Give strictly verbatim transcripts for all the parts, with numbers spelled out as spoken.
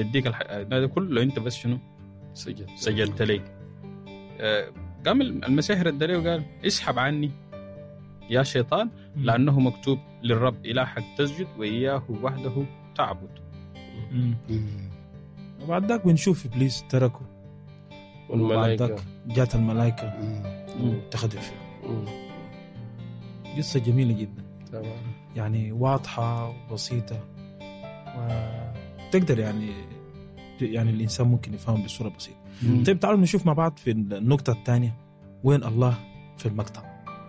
بديك الح... هذا كله أنت بس شنو سجد سجدت لي. آه قام المسيح رد عليه وقال اسحب عني يا شيطان لأنه مكتوب للرب إلهك تسجد وإياه وحده تعبد. وبعد ذاك بنشوف إبليس تركه والملائكة جات الملائكة اتخذوا فيه. قصة جميلة جدا طبعا. يعني واضحة وبسيطة وتقدر يعني يعني الإنسان ممكن يفهم بصورة بسيطة. طيب تعالوا نشوف مع بعض في النقطة الثانية وين الله في المقطع.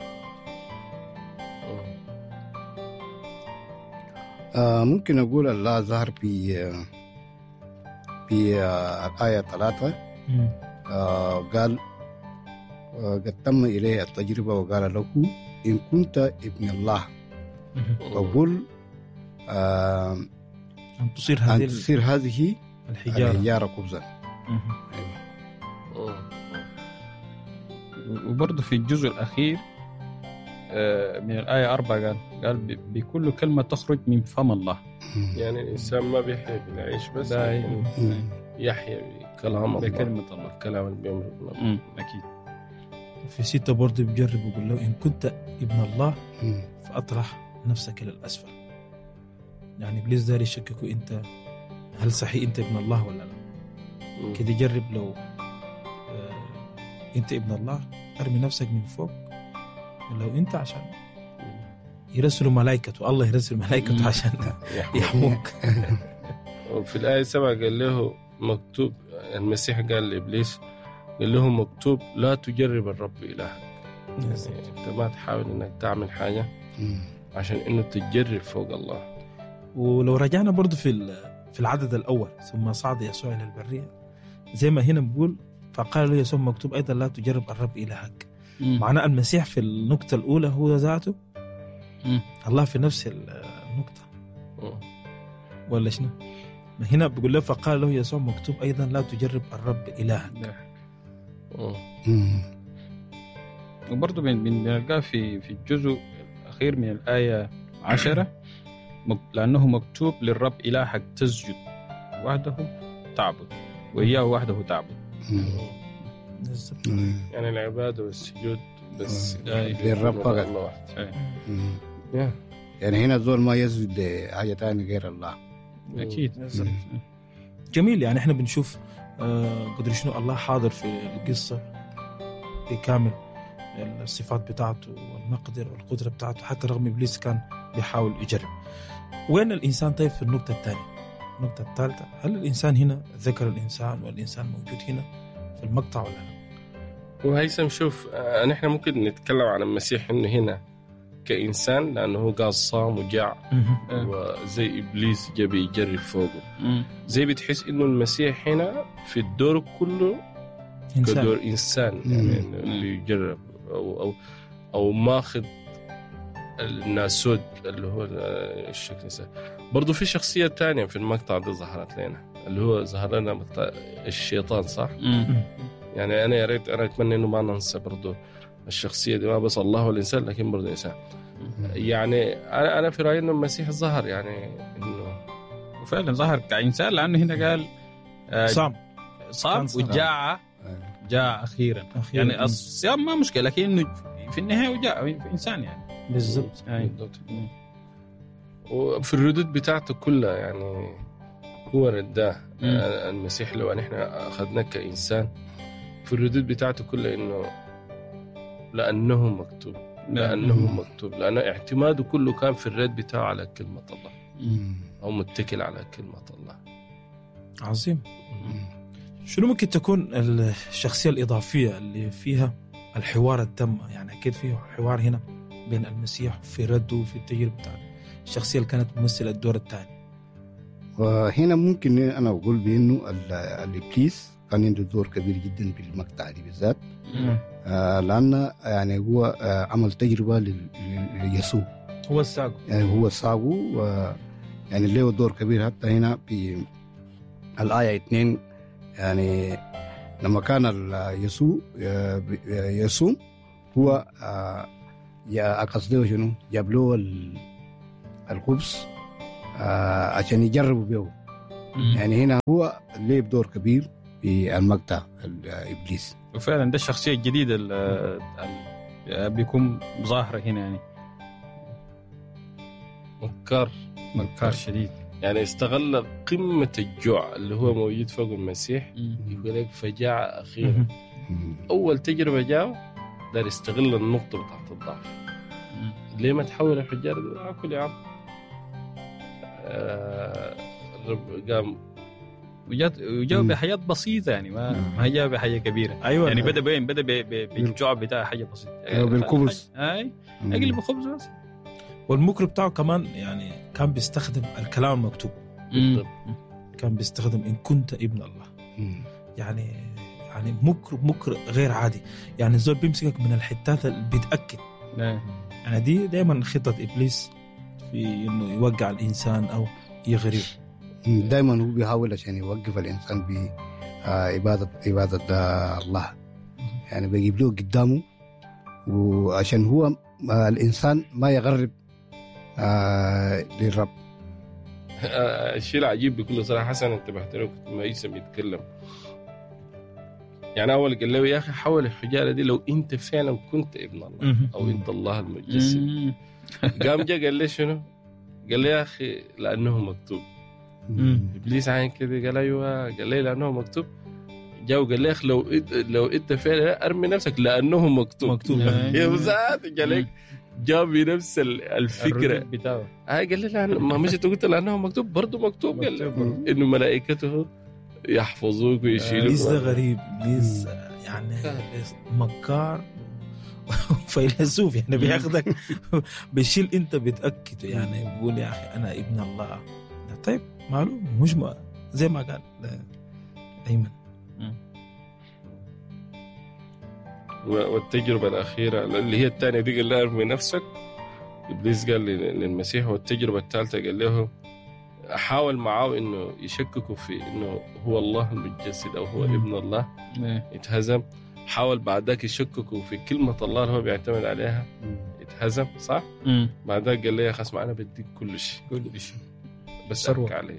آه ممكن أقول الله ظهر في في الآية ثلاثة. آه قال آه قد تم إليه التجربة وقال له إن كنت ابن الله فقل آه أن تصير هذه أن تصير هذه الحجارة, الحجارة خبزا. وبرضه في الجزء الأخير من الآية أربعة قال قال بكل كلمة تخرج من فم الله. يعني الإنسان ما بيحيا بالعيش بس يحيا بكلام الله بكلمة الله كلام اللي بيأمر الله. أكيد. في ستة برضه بجرب ويقول له إن كنت ابن الله فأطرح نفسك إلى الأسفل. يعني إبليس داري يشككوا أنت هل صحيح أنت ابن الله ولا لا. كده جرب لو آه أنت ابن الله أرمي نفسك من فوق ولو أنت عشان يرسلوا ملائكته الله يرسل ملائكته عشان يحموك. وفي الآية سبعة قال له مكتوب المسيح قال لإبليس قال له مكتوب لا تجرب الرب إلهك. يعني أنت ما تحاول إنك تعمل حاجة عشان إنه تجرب فوق الله. ولو رجعنا برضو في في العدد الأول ثم صعد يسوع إلى البرية زي ما هنا بقول فقال له يسوع مكتوب أيضا لا تجرب الرب إلهك. معناه المسيح في النقطة الأولى هو ذاته مم. الله في نفس النقطة مم. ولا شنو؟ هنا بيقول له فقال له يسوع مكتوب أيضا لا تجرب الرب إلهك. وبرضه بنلقاه في في الجزء الأخير من الآية عشرة لأنه مكتوب للرب إلهك تسجد وحده تعبد وإياه وحده تعبد. يعني العبادة والسجود بس للرب فقط. يعني هنا الزول ما يسجد حاجة تانية غير الله. أكيد. جميل. يعني إحنا بنشوف آه قدر شنو الله حاضر في القصة بكامل الصفات بتاعته والمقدر والقدرة بتاعته حتى رغم إبليس كان بيحاول يجرب. وين الإنسان طيب في النقطة الثانية؟ النقطة الثالثة هل الإنسان هنا ذكر الإنسان والإنسان موجود هنا في المقطع ولا لا؟ وهيثم شوف نحن ممكن نتكلم عن المسيح إنه هنا كإنسان لأنه قال صام وجاع وزي إبليس جاب يجرب فوقه زي بتحس إنه المسيح هنا في الدور كله إنسان. كدور إنسان يعني اللي يجرب أو أو أو ماخذ الناسود اللي هو الشكل الإنسان. برضو في شخصية تانية في المقطع ده ظهرت لنا اللي هو ظهر لنا الشيطان صح؟ مم. يعني أنا يا ريت أنا أتمنى إنه ما ننسى برضو الشخصية دي ما بس الله والإنسان لكن برضو الإنسان. يعني أنا أنا في رأيي إنه المسيح ظهر يعني إنه وفعلا ظهر كإنسان لأنه هنا قال آه صام صام وجاع جاء أخيرا. أخيراً. يعني الصيام ما مشكلة لكنه في النهاية وجاء إنسان يعني بالضبط. بالضبط. وفي الردود بتاعته كلها يعني هو رداه المسيح لو نحن أخذناه كإنسان في الردود بتاعته كلها إنه لأنه مكتوب لأنه مكتوب لأنه اعتماده كله كان في الرد بتاعه على كلمة الله أو متكل على كلمة الله. عظيم. شنو ممكن تكون الشخصية الإضافية اللي فيها الحوار التام؟ يعني أكيد فيه حوار هنا بين المسيح في رده وفي التجربة بتاعته الشخصية اللي كانت ممثلة الدور الثاني. وهنا ممكن أنا أقول بأنه الإبليس كان عنده دور كبير جدا في المقطع دي بالذات آه لأن يعني هو آه عمل تجربة ليسوع هو الساقو يعني هو الساقو يعني له دور كبير. حتى هنا في الآية اثنين يعني لما كان يسوع يصوم هو يا قصده شنو جاب له الخبز عشان يجربوا به يعني هنا هو اللي بدور كبير في المقطع الإبليس. وفعلا ده الشخصية الجديدة اللي بيكون ظاهرة هنا، يعني مكار مكار شديد. يعني استغل قمة الجوع اللي هو موجود فوق المسيح، يقول لك فجاعة أخيرة. أول تجربة جاء دار يستغل النقطة بتاعت الضعف. ليه ما تحول الحجار؟ أكل يا عم. آه الرب قام وجات وجاء بحياة بسيطة، يعني ما ما جاء بحاجة كبيرة. أيوة يعني بدأ بين بدأ بالجوع بتاع حاجة بسيطة، أيوة بالخبز. أي أقل بخبز بس. والمكر بتاعه كمان يعني كان بيستخدم الكلام المكتوب. كان بيستخدم إن كنت ابن الله. يعني يعني مكر مكر غير عادي. يعني الزول بيمسكك من الحتات اللي بيتأكد. يعني دي دائما خطة إبليس في إنه يوقع الإنسان أو يغريه. دائما هو بيحاول عشان يوقف الإنسان بعبادة عبادة الله. يعني بيجيب له قدامه، وعشان هو الإنسان ما يغرب للرب. الشيء العجيب بكل صراحة حسن انتبهت له كنت ما يسمى يتكلم. يعني أول قال له يا أخي حول الحجارة دي لو أنت فعلا كنت ابن الله أو أنت الله المتجسد. قام جاء قال لي شنو؟ قال لي يا أخي لأنه مكتوب. إبليس عين كذا قال أيوة، قال لي لأنه مكتوب. جاء وقال لي أخي لو لو أنت فعلا أرمي نفسك لأنه مكتوب. مكتوب يا مساعد قال لك جاب بنفس الفكرة بتاعه. هاي قال لي لا ما مش قلت لأنه مكتوب برضو مكتوب. قال لي إنه ملائكته يحفظوك ويشيلوك. ليس ده غريب، ليس يعني مكار فيلسوف. يعني بياخدك بيشيل انت بتأكد، يعني بيقول يا أخي أنا ابن الله. طيب معلوم مش ما زي ما قال أيمن. والتجربة الأخيرة اللي هي الثانية دي قال له ارمي نفسك. إبليس قال للمسيح. والتجربة الثالثة قال له حاول معاه إنه يشككوا في إنه هو الله المتجسد أو هو ابن الله. يتهزم. حاول بعدك يشككوا في كلمة الله اللي هو بيعتمد عليها. يتهزم صح؟ بعدك قال لي يا خصم أنا بديك كل شيء كل شيء بس أرك عليه.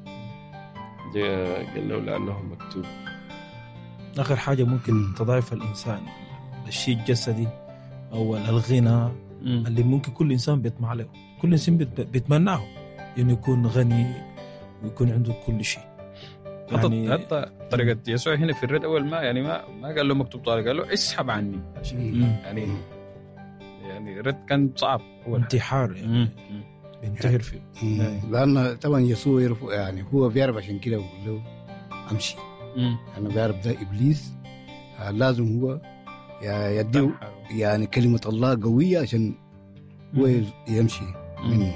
قال له لأنه مكتوب. آخر حاجة ممكن تضعف الإنسان الشيء الجسدي أو الغنى اللي ممكن كل إنسان بيطمع له. كل إنسان بيتمناه إنه يكون غني ويكون عنده كل شيء. يعني حتى طريقة يسوع هنا في الرد أول ما يعني ما ما قال له مكتوب طارق، قال له اسحب عني. يعني يعني الرد كان صعب، هو انتحار يعني بينتحر فيه. لأن طبعا يسوع يعرف، يعني هو بيعرف عشان كده يقول له أمشي. أنا بيعرف ده إبليس لازم هو يديه يعني كلمة الله قوية عشان هو يمشي منه.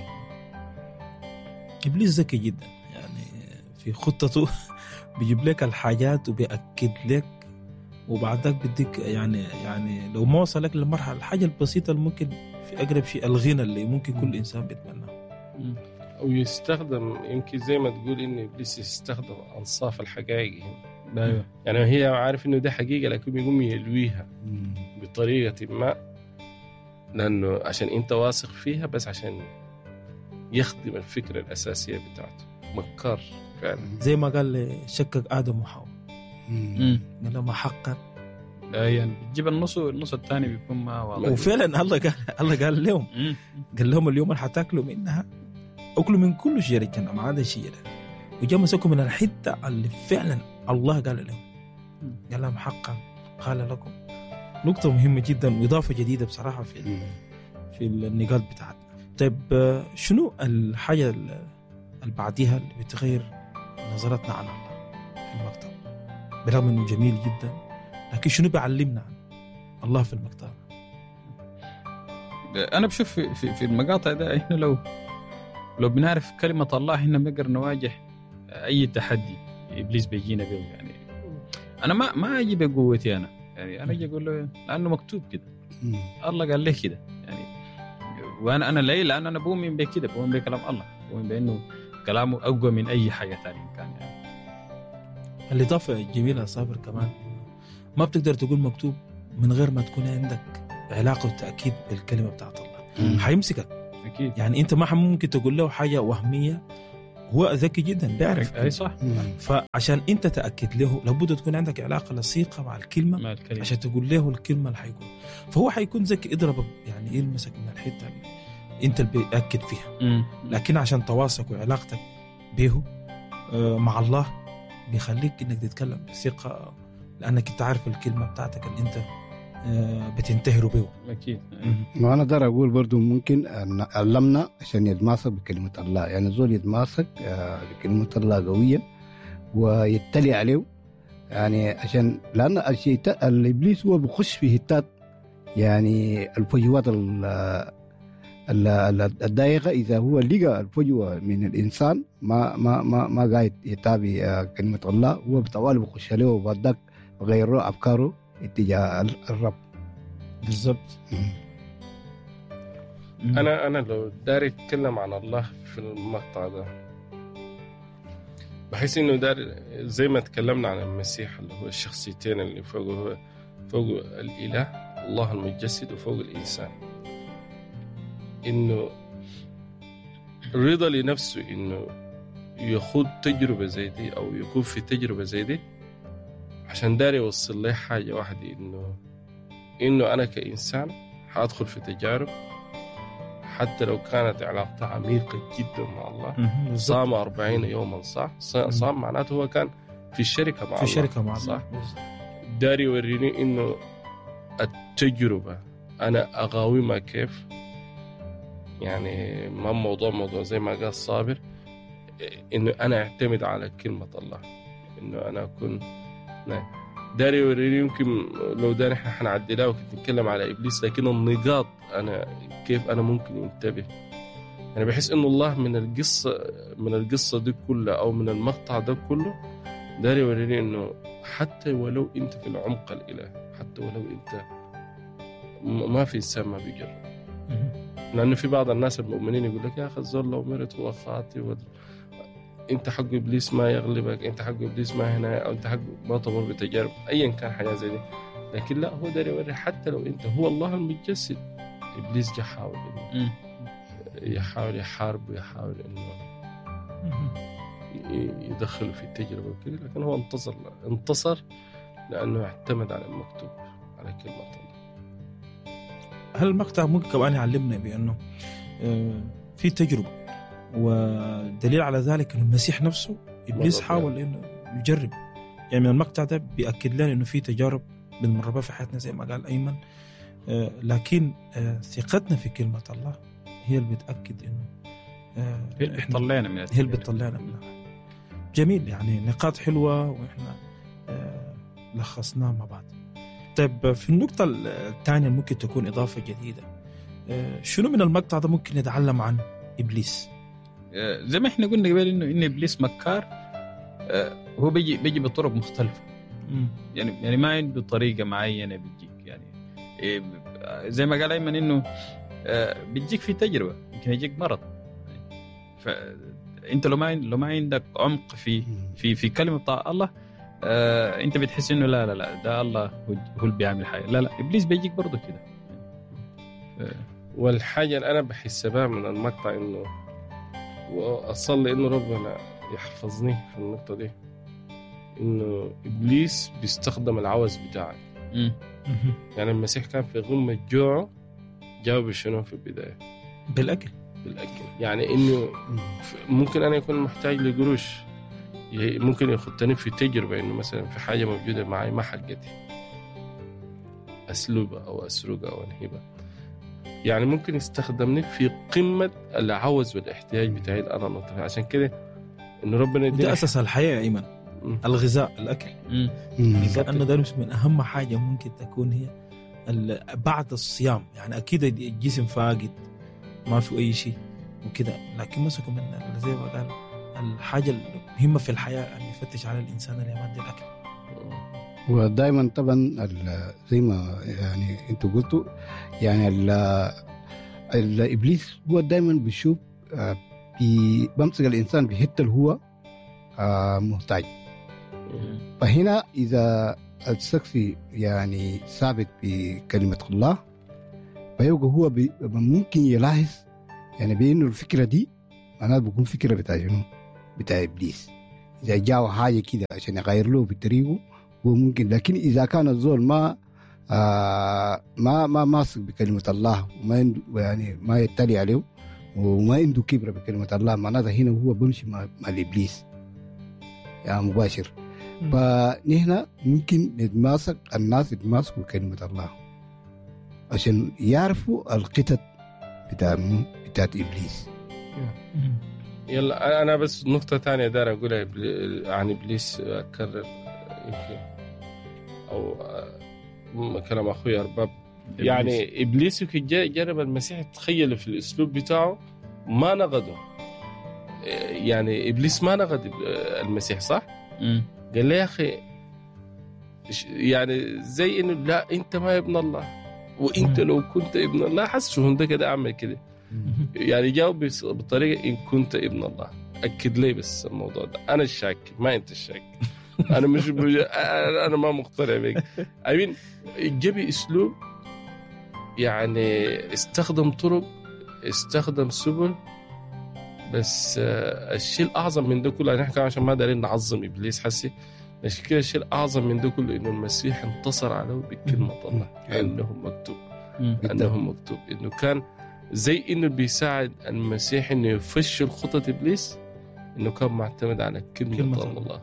إبليس ذكي جدا، يعني في خطته بيجيب لك الحاجات وبيأكد لك، وبعدك بدك يعني يعني لو ما وصلك للمرحلة الحاجة البسيطة اللي ممكن في أقرب شيء الغنى اللي ممكن كل إنسان بيتمناه. أو يستخدم يمكن زي ما تقول إن إبليس يستخدم أنصاف الحقائق هنا. أيوة. يعني هي عارف إنه ده حقيقة لكن بيقوم يلويها بطريقة ما، لأنه عشان أنت واثق فيها، بس عشان يخدم الفكرة الأساسية بتاعته. مكار فعلا. زي ما قال شكك آدم وحواء، قال لهم حقا. يعني بتجيب النص والنص الثاني بيكون ما واضح. وفعلا الله قال الله قال لهم قال لهم اليوم اللي حتاكلوا منها أكلوا من كل شجرة الجنة ما عدا شجرة، وجاء مسكوا من الحتة اللي فعلا الله قال لهم. قال لهم حقا قال لكم. نقطة مهمة جدا وإضافة جديدة بصراحة في في النقاط بتاعتنا. طيب شنو الحاجة اللي بعديها اللي بتغير نظرتنا عن الله في المقطع؟ برغم إنه جميل جدا، لكن شنو بيعلمنا عن الله في المقطع؟ أنا بشوف في في, في المقاطع ده إحنا لو لو بنعرف كلمة الله إحنا بنقدر نواجه أي تحدي إبليس بيجينا به. يعني أنا ما ما أجي بقوتي أنا، يعني أنا أجي أقول له لأنه مكتوب كده، الله قال لي كده. يعني وأنا أنا ليه؟ لأن أنا بؤمن بكده، بؤمن بكلام الله، بؤمن بأنه كلامه أقوى من أي حاجة ثانية كان. يعني الإضافة الجميلة صابر كمان ما بتقدر تقول مكتوب من غير ما تكون عندك علاقة وتأكيد بالكلمة بتاعت الله. حيمسكك أكيد. يعني أنت ما ممكن تقول له حاجة وهمية هو ذكي جدا بيعرف. اي صح. فعشان انت تاكد له لابد تكون عندك علاقه لصيقه مع الكلمه, مع الكلمة. عشان تقول له الكلمه اللي حيقول. فهو حيكون ذكي يضربك يعني يلمسك من الحته اللي انت اللي بيأكد فيها. مم. لكن عشان تواصلك وعلاقتك به مع الله بيخليك انك تتكلم بثقه, لانك انت عارف الكلمه بتاعتك اللي انت بتنتهروا به. اكيد. ما انا دار اقول برضو ممكن ان علمنا عشان يتماسك بكلمه الله, يعني زول يتماسك بكلمه الله قويا ويتلي عليه, يعني عشان لان الشيطان الابليس هو بيخش في هتات يعني الفجوات الضيقه. اذا هو لقى الفجوه من الانسان ما ما ما ما قاعد يتابع كلمه الله, هو بطوال بيخش عليه وبعدك غير افكاره اتجاه الرب. بالضبط. انا انا لو داري اتكلم عن الله في المقطع ده, بحس انه داري زي ما تكلمنا عن المسيح اللي هو الشخصيتين اللي فوق فوق الاله الله المتجسد وفوق الانسان, انه رضا لنفسه انه يخوض تجربه زي دي او يكون في تجربه زي دي عشان داري يوصل لي حاجه واحده, انه انه انا كانسان حادخل في تجارب حتى لو كانت علاقتها عميقه جدا مع الله. صام أربعين يوما, صح؟ صام معناته هو كان في الشركه مع في الله, شركه مع الله, صح؟ داري يوريني انه التجربه انا اقاومها كيف, يعني ما موضوع موضوع زي ما قال صابر, انه انا اعتمد على كلمه الله, انه انا اكون داري يوريني. يمكن لو داري احنا حنعدلها وكنت نتكلم على ابليس, لكن النقاط انا كيف انا ممكن ينتبه. انا بحس انه الله من القصه من القصه دي كلها او من المقطع ده كله داري يوريني انه حتى ولو انت في العمق الاله, حتى ولو انت ما في انسان ما بيجرب, لانه في بعض الناس المؤمنين يقول لك يا اخي الزول لو مرت هو خاطئ و... انت حق ابليس ما يغلبك, انت حق ابليس ما هنا, او انت حق ما تمر بتجارب ايا كان حاجه زي دي. لكن لا, هو داري يوري حتى لو انت هو الله المتجسد, ابليس جا حاول انه يحاول يحارب ويحاول انه يدخله في التجربه وكذا, لكن هو انتصر انتصر لانه اعتمد على المكتوب على كلمه الله. هل المقطع ممكن كمان يعلمنا بانه في تجربه, ودليل على ذلك أن المسيح نفسه إبليس حاول إنه يجرب. يعني من المقطع ده بيأكد لنا إنه في تجارب بنمر في حياتنا زي ما قال أيمن, آه لكن آه ثقتنا في كلمة الله هي اللي بتأكد إنه آه هي اللي بتطلعنا من هي اللي بتطلعنا منها. جميل, يعني نقاط حلوة وإحنا آه لخصناها مع بعض. طيب في النقطة الثانية ممكن تكون إضافة جديدة, آه شنو من المقطع ده ممكن نتعلم عن إبليس؟ زي ما احنا قلنا قبل انه ان ابليس مكار, هو بيجي بيجي بطرق مختلفه, يعني يعني ما عنده طريقه معينه بيجيك, يعني زي ما قال ايمن انه بيجيك في تجربه, يمكن يجيك مرض. فانت لو ما لو ما عندك عمق في في في كلمه بتاع الله, انت بتحس انه لا لا لا ده الله هو اللي بيعمل حاجه. لا لا, ابليس بيجيك برضه كده. والحاجه اللي انا بحسبها من المقطع انه وأصلي إنه ربنا يحفظني في النقطة دي, إنه إبليس بيستخدم العوز بتاعك. يعني المسيح كان في غمة جوعه, جاوب شنو في البداية؟ بالأكل. بالأكل, يعني إنه ممكن أنا يكون محتاج لقروش, ممكن يخطني في تجربة إنه مثلا في حاجة موجودة معي ما حقتي, أسلوبها أو أسرقها أو أنهبها, يعني ممكن يستخدمني في قمة العوز والاحتياج بتاعي أنا نطفي. عشان كده إنه ربنا ده أساس الحياة يا إيمان, الغذاء, الأكل. يعني كأنه ده من أهم حاجة ممكن تكون هي بعد الصيام. يعني أكيد الجسم فاقد ما في أي شيء وكده, لكن مسكوا من زي ما قال الحاجة المهمة في الحياة أن يفتش على الإنسان اللي يمد الأكل. ودائما طبعا زي ما يعني انتوا قلتوا, يعني الابليس هو دائما بيشوف بمسك الانسان بحته اللي هو محتاج. فهنا اذا الشخص يعني ثابت بكلمه الله, فيبقى هو ممكن يلاحظ يعني بانه الفكره دي معناته بيكون فكره بتاع شنو بتاع إبليس. إذا جاء حاجة كده عشان يغير له بطريقه هو ممكن، لكن إذا كان الزول ما آه ما ما ماسك بكلمة الله وما عنده يعني ما يتلي عليه وما عنده كبرة بكلمة الله، معناتها هنا هو بمشي مع, مع الإبليس يعني مباشر. فنحن ممكن نتماسك، الناس يتماسكوا بكلمة الله عشان يعرفوا القطط بتاع بتاعت إبليس. يلا أنا بس نقطة تانية دار أقولها عن إبليس أكرر يمكن أو كلام أخوي أرباب. يعني إبليس كي جرب المسيح تخيل في الأسلوب بتاعه ما نقده، يعني إبليس ما نقد المسيح صح؟ م. قال له يا أخي يعني زي إنه لا أنت ما ابن الله، وأنت لو كنت ابن الله حسوا هنده كده أعمل كده، يعني جاوب بطريقة إن كنت ابن الله. أكد لي بس الموضوع ده، أنا الشاك ما أنت الشاك. أنا مش أنا ما مقتنع بك. أمين جبي أسلوب يعني استخدم طرق، استخدم سبل، بس الشيء الأعظم من ده كله نحن كمان عشان ما دارين نعظم إبليس حسي، مش كده الشيء الأعظم من ده كله إنه المسيح انتصر عليه بكلمة الله، أنه مكتوب أنه مكتوب إنه كان زي إنه بيساعد المسيح إنه يفشل خطة إبليس، إنه كان معتمد على كلمة, كلمة الله, الله.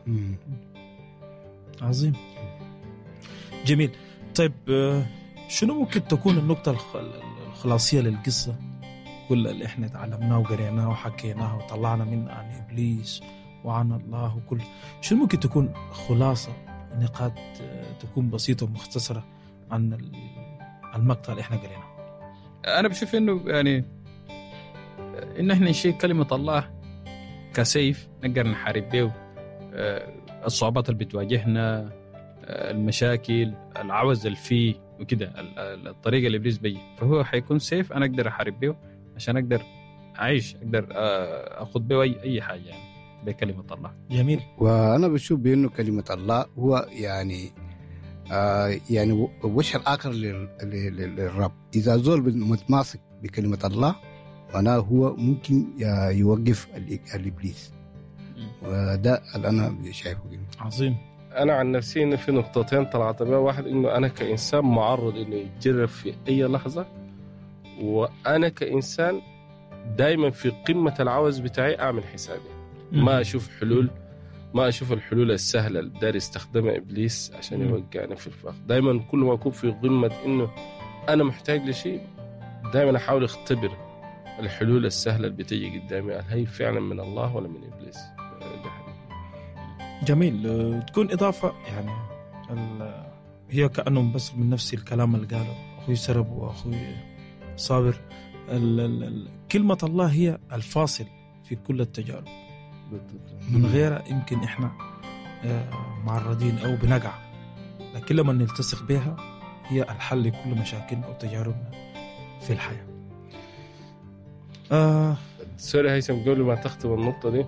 عظيم جميل. طيب شنو ممكن تكون النقطة الخلاصية للقصة كل اللي احنا تعلمناه وقريناه وحكيناه وطلعنا منه عن إبليس وعن الله وكل شنو ممكن تكون خلاصة نقاط تكون بسيطة ومختصرة عن المقطع اللي احنا قريناه؟ أنا بشوف إنه يعني إن احنا نشيل كلمة الله كسيف نقدر نحارب به الصعوبات اللي بتواجهنا، المشاكل، العوز اللي فيه وكده، الطريقة اللي إبليس بيه، فهو حيكون سيف أنا أقدر أحارب به عشان أقدر أعيش، أقدر أخذ به أي أي حاجة يعني بكلمة الله. جميل. وأنا بشوف بأنه كلمة الله هو يعني آه يعني وش الآخر للرب. إذا زول متماسك بكلمة الله معناه هو ممكن يوقف الإبليس، وده اللي أنا شايفه. عظيم. أنا عن نفسي إنه في نقطتين طلعت بها. واحد إنه أنا كإنسان معرض إنه يتجرب في أي لحظة، وأنا كإنسان دايما في قمة العوز بتاعي أعمل حسابي، ما أشوف حلول، ما أشوف الحلول السهلة اللي داري استخدمها إبليس عشان يوقعني في الفخ. دايما كل ما أكون في قمة إنه أنا محتاج لشيء، دايما أحاول أختبر الحلول السهلة اللي بتيجي قدامي، هل هي فعلا من الله ولا من إبليس. جميل. تكون إضافة يعني هي كأنهم بس من نفس الكلام اللي قاله أخوي سرب وأخوي صابر. ال ال كلمة الله هي الفاصل في كل التجارب، من غيرها يمكن إحنا معرضين أو بنقع، لكن لما نلتصق بها هي الحل لكل مشاكلنا أو تجاربنا في الحياة. آه سوري هيثم، قبل ما تختم النقطة دي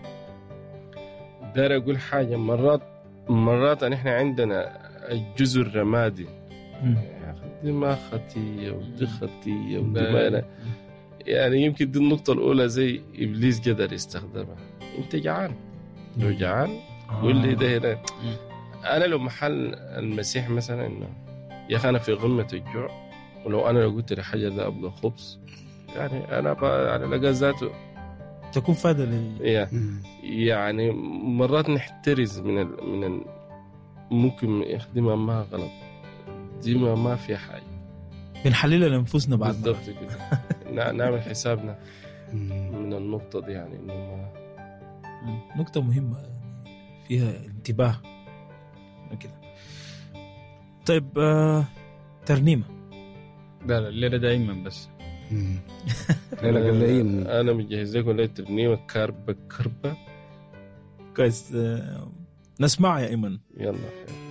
دار أقول حاجة. مرات مرات نحن عندنا الجزء الرمادي، دي ما خطية ودي خطية ودي ما، يعني يمكن دي النقطة الأولى زي إبليس قدر يستخدمها. أنت جعان، لو جعان قول لي ده هنا. أنا لو محل المسيح مثلا إنه يا أخي أنا في غمة الجوع، ولو أنا لو قلت لحاجة ده أبغى خبز، يعني أنا على لقى ذاته تكون فادة لي. يعني مرات نحترز من ال... من ال... ممكن يخدمها ما غلط، دي ما, ما في حاجة، بنحللها لأنفسنا بعد بالضبط كده. نعمل حسابنا من النقطة دي، يعني إنه ما... نقطة مهمة فيها انتباه كده. طيب آه... ترنيمة. لا لا الليلة دائما بس أنا, أنا مجهز لكم ليلة ترنيمة كربة كربة كويس. آه... نسمع يا إيمن. يلا.